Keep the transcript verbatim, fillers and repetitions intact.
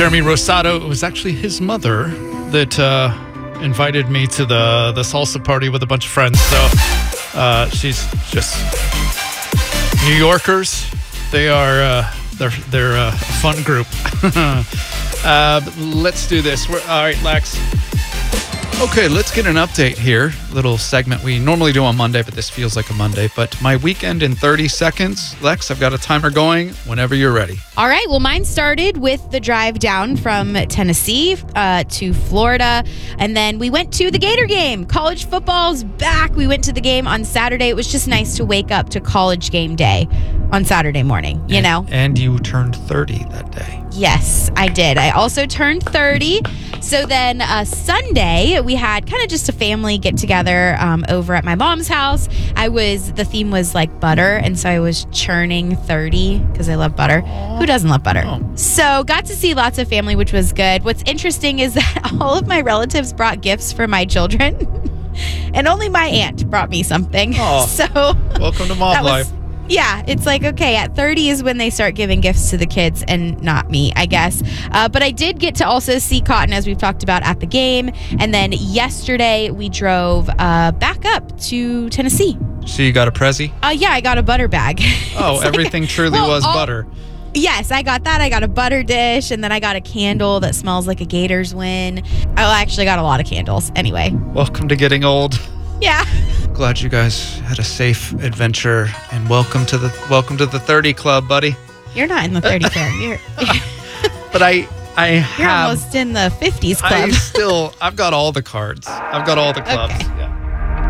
Jeremy Rosado. It was actually his mother that uh, invited me to the, the salsa party with a bunch of friends. So uh, she's just New Yorkers. They are uh, they're they're a fun group. uh, let's do this. We're, all right, Lex. Okay, let's get an update here. Little segment we normally do on Monday, but this feels like a Monday. But my weekend in thirty seconds. Lex, I've got a timer going whenever you're ready. All right. Well, mine started with the drive down from Tennessee uh, to Florida. And then we went to the Gator game. College football's back. We went to the game on Saturday. It was just nice to wake up to college game day on Saturday morning, you and, know? And you turned thirty that day. Yes, I did. I also turned thirty. So then uh, Sunday, we had kind of just a family get together um, over at my mom's house. I was, the theme was like butter. And so I was churning thirty because I love butter. Aww. Who doesn't love butter? Oh. So got to see lots of family, which was good. What's interesting is that all of my relatives brought gifts for my children. And only my aunt brought me something. Oh, so welcome to mom life. Was, yeah, it's like, okay, at thirty is when they start giving gifts to the kids and not me, I guess. Uh, but I did get to also see Cotton, as we've talked about, at the game. And then yesterday we drove uh, back up to Tennessee. So you got a Prezi? Uh, yeah, I got a butter bag. Oh, everything like, truly well, was all, butter. Yes, I got that. I got a butter dish, and then I got a candle that smells like a Gators win. I actually got a lot of candles. Anyway. Welcome to getting old. Yeah. Glad you guys had a safe adventure, and welcome to the welcome to the thirty club, buddy. You're not in the thirty club. You're, but I I have. You're almost in the fifties club. I still I've got all the cards. I've got all the clubs. Okay.